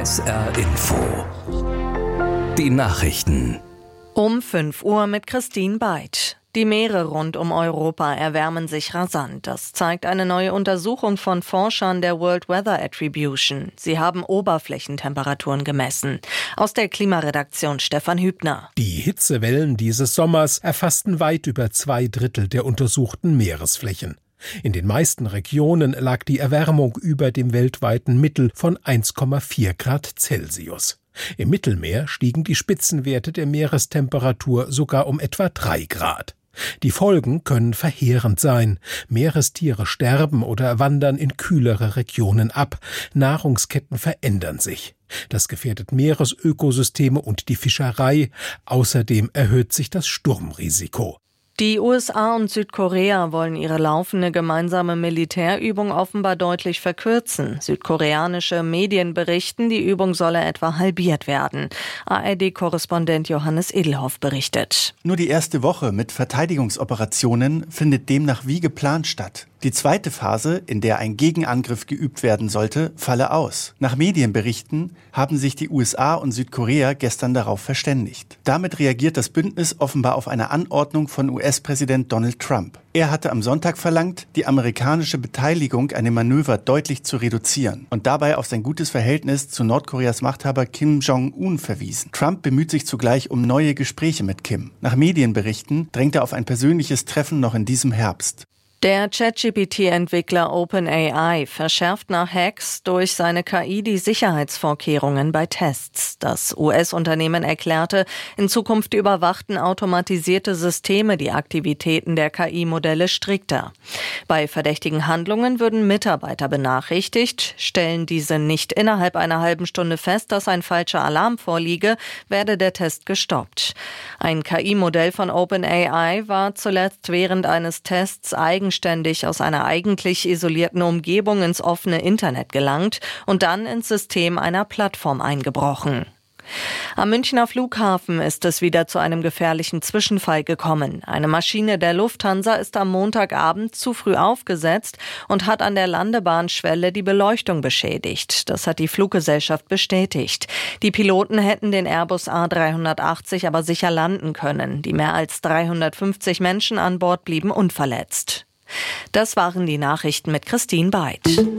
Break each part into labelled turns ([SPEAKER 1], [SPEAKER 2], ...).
[SPEAKER 1] SR Info. Die Nachrichten.
[SPEAKER 2] Um 5 Uhr mit Christine Beid. Die Meere rund um Europa erwärmen sich rasant. Das zeigt eine neue Untersuchung von Forschern der World Weather Attribution. Sie haben Oberflächentemperaturen gemessen. Aus der Klimaredaktion Stefan Hübner.
[SPEAKER 3] Die Hitzewellen dieses Sommers erfassten weit über 2/3 der untersuchten Meeresflächen. In den meisten Regionen lag die Erwärmung über dem weltweiten Mittel von 1,4 Grad Celsius. Im Mittelmeer stiegen die Spitzenwerte der Meerestemperatur sogar um etwa 3 Grad. Die Folgen können verheerend sein. Meerestiere sterben oder wandern in kühlere Regionen ab. Nahrungsketten verändern sich. Das gefährdet Meeresökosysteme und die Fischerei. Außerdem erhöht sich das Sturmrisiko.
[SPEAKER 2] Die USA und Südkorea wollen ihre laufende gemeinsame Militärübung offenbar deutlich verkürzen. Südkoreanische Medien berichten, die Übung solle etwa halbiert werden. ARD-Korrespondent Johannes Edelhoff berichtet.
[SPEAKER 4] Nur die erste Woche mit Verteidigungsoperationen findet demnach wie geplant statt. Die zweite Phase, in der ein Gegenangriff geübt werden sollte, falle aus. Nach Medienberichten haben sich die USA und Südkorea gestern darauf verständigt. Damit reagiert das Bündnis offenbar auf eine Anordnung von US-Präsident Donald Trump. Er hatte am Sonntag verlangt, die amerikanische Beteiligung an dem Manöver deutlich zu reduzieren und dabei auf sein gutes Verhältnis zu Nordkoreas Machthaber Kim Jong-un verwiesen. Trump bemüht sich zugleich um neue Gespräche mit Kim. Nach Medienberichten drängt er auf ein persönliches Treffen noch in diesem Herbst.
[SPEAKER 2] Der ChatGPT-Entwickler OpenAI verschärft nach Hacks durch seine KI die Sicherheitsvorkehrungen bei Tests. Das US-Unternehmen erklärte, in Zukunft überwachten automatisierte Systeme die Aktivitäten der KI-Modelle strikter. Bei verdächtigen Handlungen würden Mitarbeiter benachrichtigt. Stellen diese nicht innerhalb einer halben Stunde fest, dass ein falscher Alarm vorliege, werde der Test gestoppt. Ein KI-Modell von OpenAI war zuletzt während eines Tests eigenständig aus einer eigentlich isolierten Umgebung ins offene Internet gelangt und dann ins System einer Plattform eingebrochen. Am Münchner Flughafen ist es wieder zu einem gefährlichen Zwischenfall gekommen. Eine Maschine der Lufthansa ist am Montagabend zu früh aufgesetzt und hat an der Landebahnschwelle die Beleuchtung beschädigt. Das hat die Fluggesellschaft bestätigt. Die Piloten hätten den Airbus A380 aber sicher landen können. Die mehr als 350 Menschen an Bord blieben unverletzt. Das waren die Nachrichten mit Christine Beid.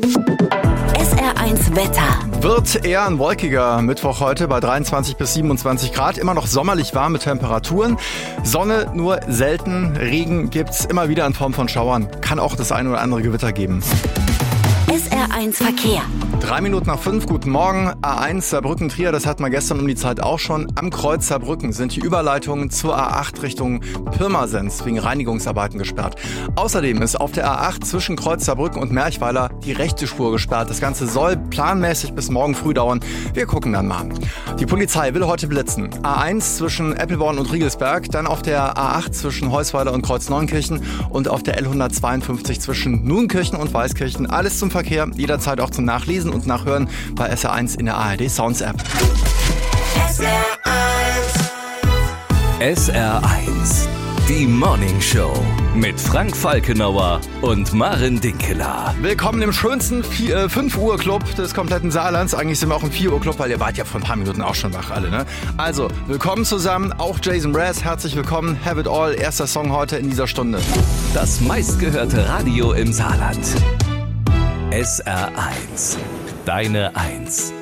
[SPEAKER 5] SR1 Wetter.
[SPEAKER 6] Wird eher ein wolkiger Mittwoch heute bei 23 bis 27 Grad. Immer noch sommerlich warme Temperaturen. Sonne nur selten. Regen gibt's immer wieder in Form von Schauern. Kann auch das ein oder andere Gewitter geben.
[SPEAKER 5] SR1 Verkehr.
[SPEAKER 6] 5:03, guten Morgen. A1 Saarbrücken-Trier, das hatten wir gestern um die Zeit auch schon. Am Kreuz Saarbrücken sind die Überleitungen zur A8 Richtung Pirmasens wegen Reinigungsarbeiten gesperrt. Außerdem ist auf der A8 zwischen Kreuz Saarbrücken und Merchweiler die rechte Spur gesperrt. Das Ganze soll planmäßig bis morgen früh dauern. Wir gucken dann mal. Die Polizei will heute blitzen. A1 zwischen Eppelborn und Riegelsberg, dann auf der A8 zwischen Heusweiler und Kreuzneunkirchen und auf der L152 zwischen Nuenkirchen und Weißkirchen. Alles zum Verkehr, jederzeit auch zum Nachlesen und Nachhören bei SR1 in der ARD Sounds App.
[SPEAKER 1] SR1, die Morning Show mit Frank Falkenauer und Maren Dinkeler.
[SPEAKER 6] Willkommen im schönsten 5 Uhr Club des kompletten Saarlands. Eigentlich sind wir auch im 4 Uhr Club, weil ihr wart ja vor ein paar Minuten auch schon wach alle, ne? Also, willkommen zusammen, auch Jason Mraz, herzlich willkommen. Have It All, erster Song heute in dieser Stunde.
[SPEAKER 1] Das meistgehörte Radio im Saarland. SR1, deine 1.